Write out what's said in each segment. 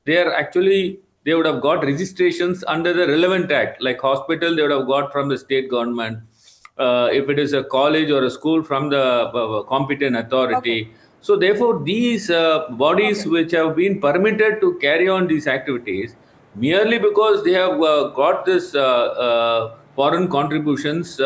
they are actually, they would have got registrations under the relevant act. Like hospital, they would have got from the state government. If it is a college or a school, from the competent authority. Okay. So therefore, these bodies which have been permitted to carry on these activities merely because they have got this foreign contributions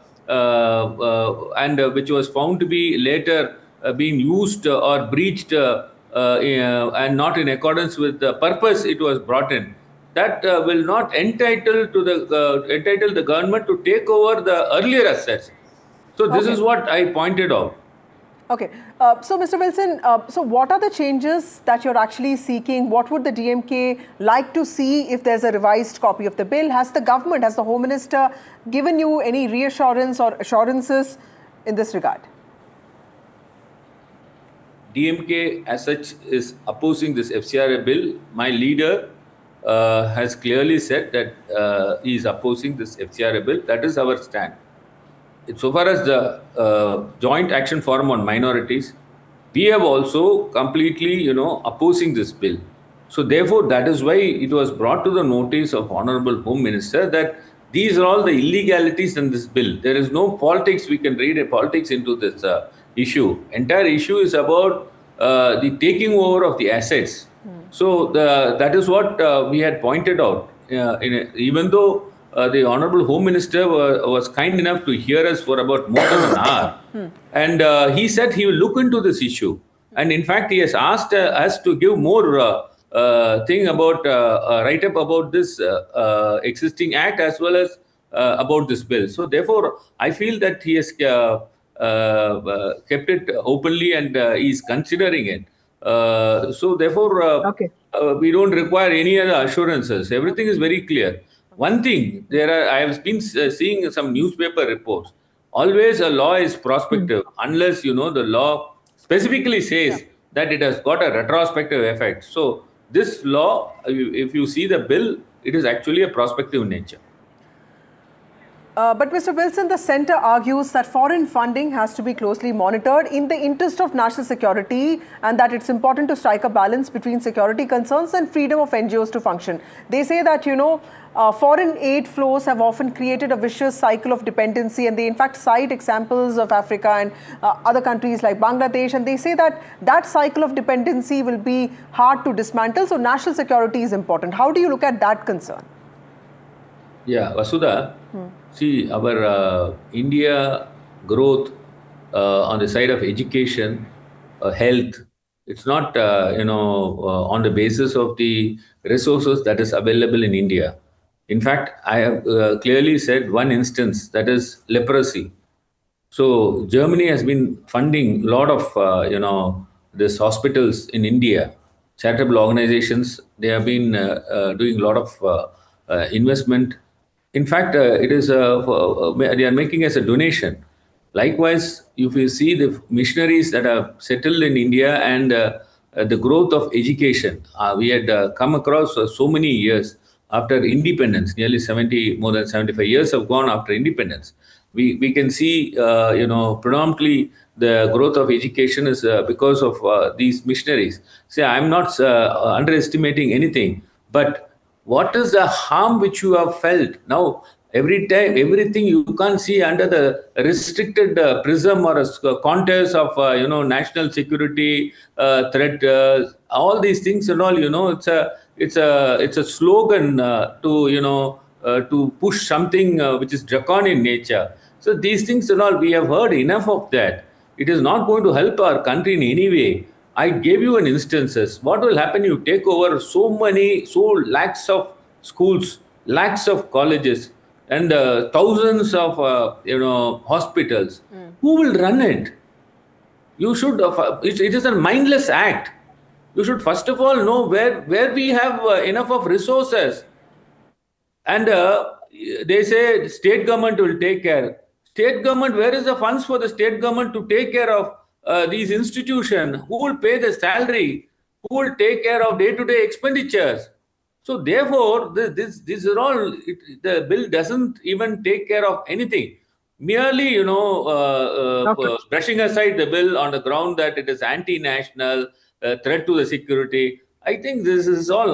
and which was found to be later being used or breached and not in accordance with the purpose it was brought in, that will not entitle the government to take over the earlier assets. So this is what I pointed out. Okay. So, Mr. Wilson, so what are the changes that you're actually seeking? What would the DMK like to see if there's a revised copy of the bill? Has the government, has the Home Minister given you any reassurance or assurances in this regard? DMK as such is opposing this FCRA bill. My leader has clearly said that he is opposing this FCRA bill. That is our stand. So far as the Joint Action Forum on Minorities, we have also completely, opposing this bill. So therefore, that is why it was brought to the notice of Honorable Home Minister that these are all the illegalities in this bill. There is no politics. We can read a politics into this issue. Entire issue is about the taking over of the assets. So that is what we had pointed out. Even though the Honorable Home Minister was kind enough to hear us for about more than an hour. And he said he will look into this issue. And in fact, he has asked us to give more thing about, write-up about this existing act as well as about this bill. So therefore, I feel that he has kept it openly and he is considering it. So therefore, we don't require any other assurances. Everything is very clear. One thing, I have been seeing some newspaper reports. Always a law is prospective unless, the law specifically says that it has got a retrospective effect. So this law, if you see the bill, it is actually a prospective nature. But Mr. Wilson, the centre argues that foreign funding has to be closely monitored in the interest of national security and that it's important to strike a balance between security concerns and freedom of NGOs to function. They say that, foreign aid flows have often created a vicious cycle of dependency, and they in fact cite examples of Africa and other countries like Bangladesh, and they say that that cycle of dependency will be hard to dismantle, so national security is important. How do you look at that concern? Yeah, Vasudha, see, our India growth on the side of education, health, it's not, on the basis of the resources that is available in India. In fact, I have clearly said one instance, that is leprosy. So Germany has been funding a lot of, these hospitals in India, charitable organizations. They have been doing a lot of investment. In fact, it is they are making as a donation. Likewise, if you see the missionaries that have settled in India and the growth of education, we had come across so many years after independence, nearly more than 75 years have gone after independence. We can see, predominantly the growth of education is because of these missionaries. See, I'm not underestimating anything, but what is the harm which you have felt? Now, every time, everything you can't see under the restricted prism or contours of, national security threat, all these things and all, it's a slogan to push something which is draconian in nature. So these things and all, we have heard enough of that. It is not going to help our country in any way. I gave you an instances. What will happen? You take over so lakhs of schools, lakhs of colleges, and thousands of hospitals. Who will run it? You should. It is a mindless act. You should first of all know where we have enough of resources. And they say state government will take care. State government, where is the funds for the state government to take care of these institutions? Who will pay the salary? Who will take care of day-to-day expenditures? So therefore, this is all, the bill doesn't even take care of anything. Merely, brushing aside the bill on the ground that it is anti-national, threat to the security. I think this is all